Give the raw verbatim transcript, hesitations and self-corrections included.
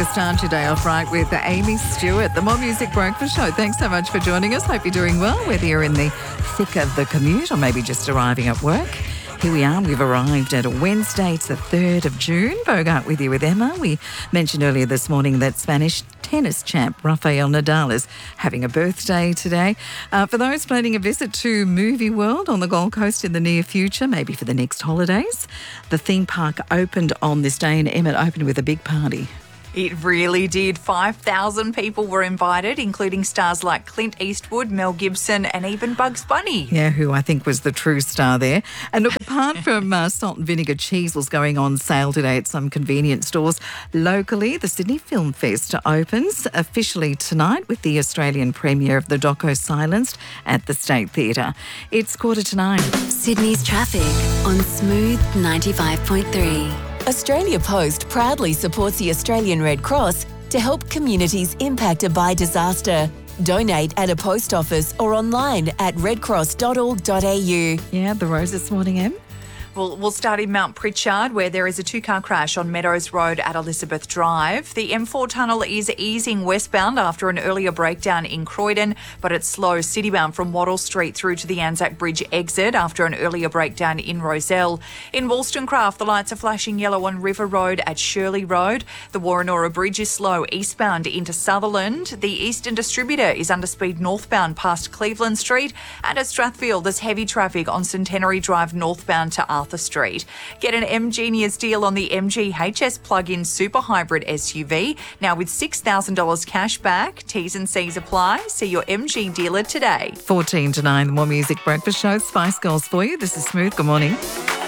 to start your day off right with Amy Stewart, the More Music Breakfast Show. Thanks so much for joining us. Hope you're doing well, whether you're in the thick of the commute or maybe just arriving at work. Here we are. We've arrived at a Wednesday. It's the third of June. Bogart with you with Emma. We mentioned earlier this morning that Spanish tennis champ Rafael Nadal is having a birthday today. Uh, for those planning a visit to Movie World on the Gold Coast in the near future, maybe for the next holidays, the theme park opened on this day, and Emma opened with a big party. It really did. five thousand people were invited, including stars like Clint Eastwood, Mel Gibson and even Bugs Bunny. Yeah, who I think was the true star there. And look, apart from uh, salt and vinegar cheesels going on sale today at some convenience stores, locally the Sydney Film Fest opens officially tonight with the Australian premiere of the doco Silenced at the State Theatre. It's quarter to nine. Sydney's traffic on Smooth ninety-five point three. Australia Post proudly supports the Australian Red Cross to help communities impacted by disaster. Donate at a post office or online at red cross dot org dot a u. Yeah, the roads this morning, Em. Well, we'll start in Mount Pritchard, where there is a two-car crash on Meadows Road at Elizabeth Drive. The M four tunnel is easing westbound after an earlier breakdown in Croydon, but it's slow citybound from Wattle Street through to the Anzac Bridge exit after an earlier breakdown in Rozelle. In Wollstonecraft, the lights are flashing yellow on River Road at Shirley Road. The Warrenora Bridge is slow eastbound into Sutherland. The Eastern Distributor is under speed northbound past Cleveland Street. And at Strathfield, there's heavy traffic on Centenary Drive northbound to Arthur Street. Get an M Genius deal on the M G H S plug-in super hybrid S U V, now with six thousand dollars cash back. T's and C's apply. See your M G dealer today. fourteen to nine, the More Music Breakfast Show. Spice Girls for you. This is Smooth. Good morning.